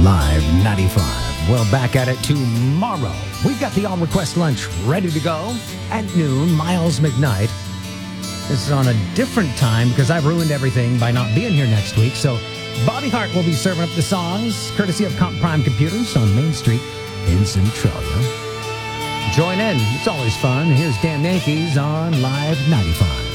Live 95. Well, back at it tomorrow. We've got the all-request lunch ready to go. At noon, Miles McKnight. This is on a different time because I've ruined everything by not being here next week. So Bobby Hart will be serving up the songs, courtesy of Comp Prime Computers on Main Street in Centralia. Join in. It's always fun. Here's Dan Yankees on Live 95.